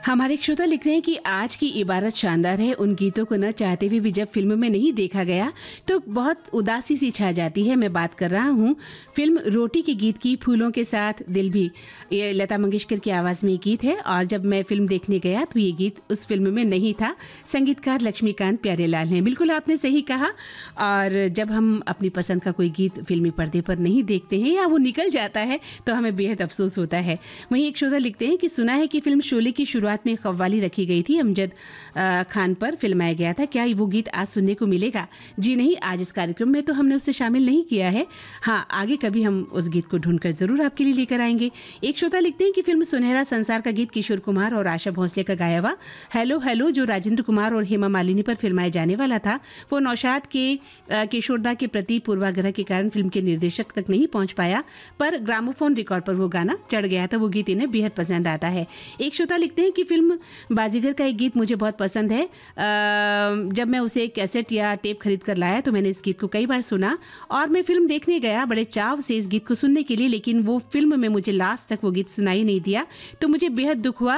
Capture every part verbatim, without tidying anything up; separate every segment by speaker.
Speaker 1: हमारे एक श्रोता लिख रहे हैं कि आज की इबारत शानदार है। उन गीतों को न चाहते हुए भी जब फिल्म में नहीं देखा गया तो बहुत उदासी सी छा जाती है। मैं बात कर रहा हूँ फिल्म रोटी के गीत की, फूलों के साथ दिल भी। ये लता मंगेशकर की आवाज़ में ये गीत है और जब मैं फिल्म देखने गया तो ये गीत उस फिल्म में नहीं था। संगीतकार लक्ष्मीकांत प्यारेलाल हैं। बिल्कुल आपने सही कहा। और जब हम अपनी पसंद का कोई गीत फिल्मी पर्दे पर नहीं देखते हैं या वो निकल जाता है तो हमें बेहद अफसोस होता है। वहीं एक श्रोता लिखते हैं कि सुना है कि फिल्म शोले की शुरुआत में कव्वाली रखी गई थी, अमजद खान पर फिल्माया गया था। क्या वो गीत आज सुनने को मिलेगा? जी नहीं, आज इस कार्यक्रम में तो हमने उसे शामिल नहीं किया है। हाँ, आगे कभी हम उस गीत को ढूंढकर जरूर आपके लिए लेकर आएंगे। एक श्रोता लिखते हैं कि फिल्म सुनहरा संसार का गीत किशोर कुमार और आशा भोसले का गाया हुआ हेलो हेलो जो राजेंद्र कुमार और हेमा मालिनी पर फिल्माया जाने वाला था, वो नौशाद के किशोरदा के प्रति पूर्वाग्रह के कारण फिल्म के निर्देशक तक नहीं पहुंच पाया, पर ग्रामोफोन रिकॉर्ड पर वो गाना चढ़ गया था। वो गीत इन्हें बेहद पसंद आता है। एक श्रोता लिखते हैं कि फिल्म बाजीगर का एक गीत मुझे बहुत पसंद है। जब मैं उसे कैसेट या टेप खरीद कर लाया तो मैंने इस गीत को कई बार सुना और मैं फिल्म देखने गया बड़े चाव से इस गीत को सुनने के लिए, लेकिन वो फिल्म में मुझे लास्ट तक वो गीत सुनाई नहीं दिया तो मुझे बेहद दुख हुआ।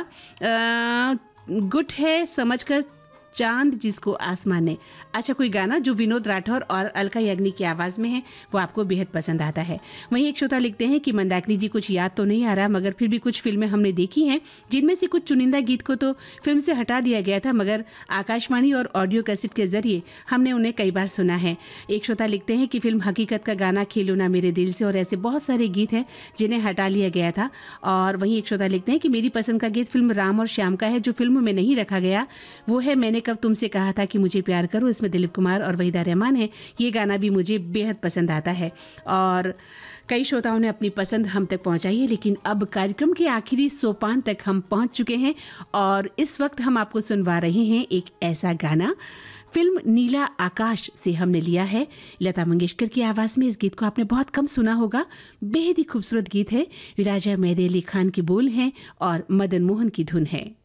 Speaker 1: गुट है समझकर चांद जिसको आसमान ने। अच्छा, कोई गाना जो विनोद राठौर और अलका याग्निक की आवाज़ में है वो आपको बेहद पसंद आता है। वहीं एक श्रोता लिखते हैं कि मंदाकिनी जी कुछ याद तो नहीं आ रहा, मगर फिर भी कुछ फिल्में हमने देखी हैं जिनमें से कुछ चुनिंदा गीत को तो फिल्म से हटा दिया गया था, मगर आकाशवाणी और ऑडियो कैसेट के जरिए हमने उन्हें कई बार सुना है। एक श्रोता लिखते हैं कि फिल्म हकीकत का गाना खेलो ना मेरे दिल से और ऐसे बहुत सारे गीत हैं जिन्हें हटा लिया गया था। और वहीं एक श्रोता लिखते हैं कि मेरी पसंद का गीत फिल्म राम और श्याम का है जो फिल्म में नहीं रखा गया, वो है मैंने कब तुमसे कहा था कि मुझे प्यार करो। इसमें दिलीप कुमार और वहीदा रहमान है। ये गाना भी मुझे बेहद पसंद आता है। और कई श्रोताओं ने अपनी पसंद हम तक पहुंचाई है, लेकिन अब कार्यक्रम के आखिरी सोपान तक हम पहुंच चुके हैं और इस वक्त हम आपको सुनवा रहे हैं एक ऐसा गाना। फिल्म नीला आकाश से हमने लिया है लता मंगेशकर की आवाज़ में। इस गीत को आपने बहुत कम सुना होगा, बेहद ही खूबसूरत गीत है। राजा मेहदी अली खान के बोल हैं और मदन मोहन की धुन है।